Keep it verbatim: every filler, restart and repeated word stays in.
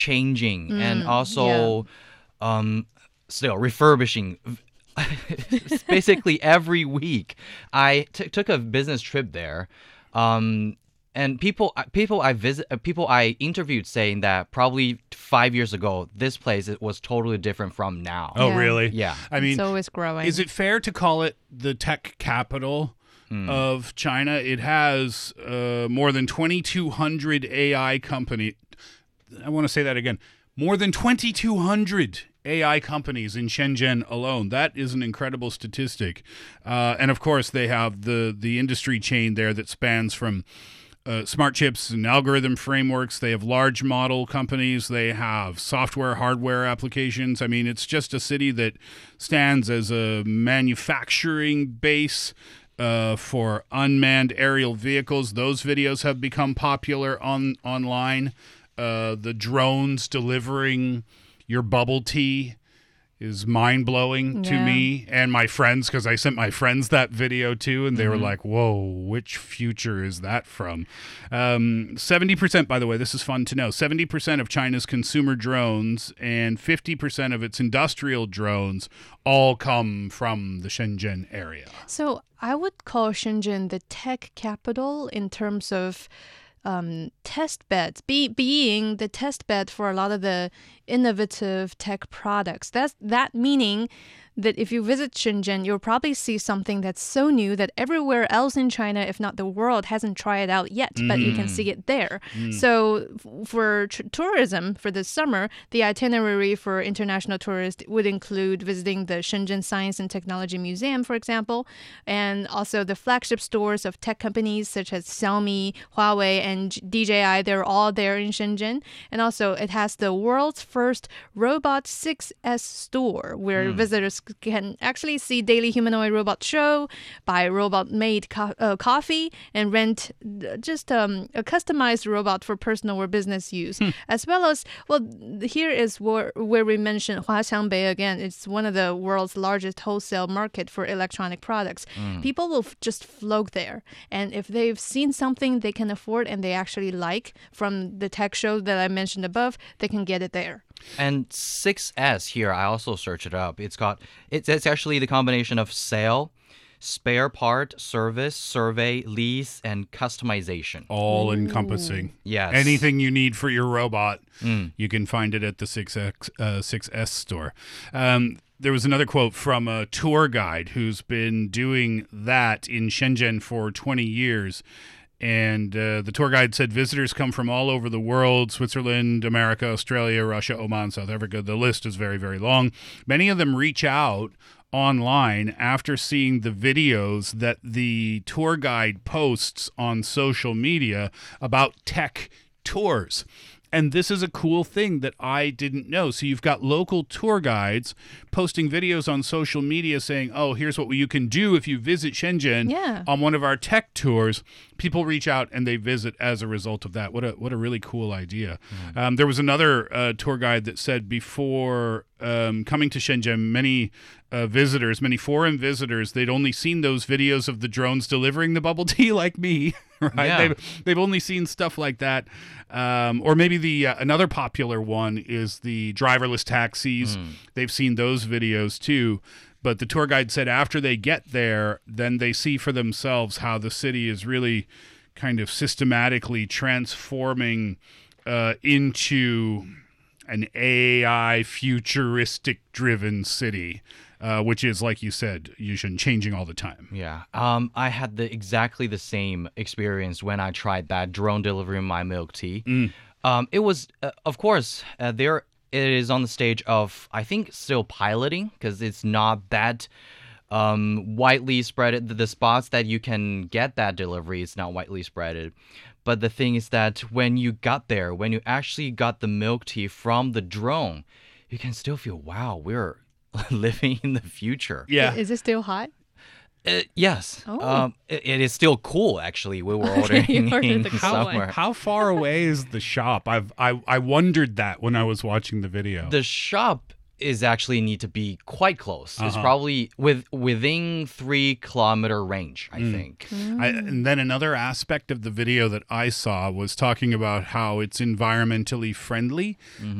changing Mm, and also um, still refurbishing. Basically every week I t- took a business trip there, um, and people people I visit uh, people I interviewed saying that probably five years ago this place it was totally different from now. Oh, Yeah. really? Yeah. I mean, it's always growing. is it fair to call it the tech capital of China? It has uh, more than twenty-two hundred A I company. I want to say that again. More than twenty-two hundred A I companies in Shenzhen alone. That is an incredible statistic. Uh, and of course, they have the the industry chain there that spans from Uh, smart chips and algorithm frameworks. They have large model companies. They have software, hardware applications. I mean, it's just a city that stands as a manufacturing base uh, for unmanned aerial vehicles. Those videos have become popular on online. Uh, the drones delivering your bubble tea is mind-blowing to Yeah. me and my friends, because I sent my friends that video too, and they Mm-hmm. were like, whoa, which future is that from? Um, seventy percent, by the way, this is fun to know, seventy percent of China's consumer drones and fifty percent of its industrial drones all come from the Shenzhen area. So I would call Shenzhen the tech capital in terms of um, test beds, be, being the test bed for a lot of the innovative tech products. That's that meaning that if you visit Shenzhen, you'll probably see something that's so new that everywhere else in China, if not the world, hasn't tried it out yet, but you can see it there. So f- for tr- tourism for this summer, the itinerary for international tourists would include visiting the Shenzhen Science and Technology Museum, for example, and also the flagship stores of tech companies such as Xiaomi, Huawei, and D J I. They're all there in Shenzhen. And also it has the world's first Robot six S store where visitors can actually see daily humanoid robot show, buy robot-made co- uh, coffee, and rent uh, just um, a customized robot for personal or business use. As well as, well, here is where, where we mentioned Huaqiangbei again. It's one of the world's largest wholesale market for electronic products. People will f- just float there. And if they've seen something they can afford and they actually like from the tech show that I mentioned above, they can get it there. And six S here, I also searched it up. It's got it's it's actually the combination of sale, spare part, service, survey, lease, and customization. All encompassing. Yes. Anything you need for your robot, you can find it at the six X, uh, six S store. Um, there was another quote from a tour guide who's been doing that in Shenzhen for twenty years. And uh, the tour guide said visitors come from all over the world: Switzerland, America, Australia, Russia, Oman, South Africa. The list is very, very long. Many of them reach out online after seeing the videos that the tour guide posts on social media about tech tours. And this is a cool thing that I didn't know. So you've got local tour guides posting videos on social media saying, oh, here's what you can do if you visit Shenzhen Yeah. on one of our tech tours. People reach out and they visit as a result of that. What a what a really cool idea. Um, there was another uh, tour guide that said before um, coming to Shenzhen, many uh, visitors, many foreign visitors, they'd only seen those videos of the drones delivering the bubble tea like me. Right? Yeah. They've, they've only seen stuff like that. Um, or maybe the uh, another popular one is the driverless taxis. They've seen those videos too. But the tour guide said after they get there, then they see for themselves how the city is really kind of systematically transforming uh, into an A I futuristic driven city. Uh, which is, like you said, Yushin, changing all the time. Yeah. Um, I had the exactly the same experience when I tried that drone delivering my milk tea. Um, it was, uh, of course, uh, there it is on the stage of, I think, still piloting because it's not that um, widely spread. The, the spots that you can get that delivery is not widely spread. But the thing is that when you got there, when you actually got the milk tea from the drone, you can still feel, wow, we're living in the future. Yeah. Is it still hot? Uh, yes. Oh. Um, it, it is still cool, actually. We were ordering You ordered the cool one. somewhere. How far away is the shop? I've I, I wondered that when I was watching the video. The shop is actually need to be quite close. It's Uh-huh. probably with within three kilometer range, I think. I, and then another aspect of the video that I saw was talking about how it's environmentally friendly.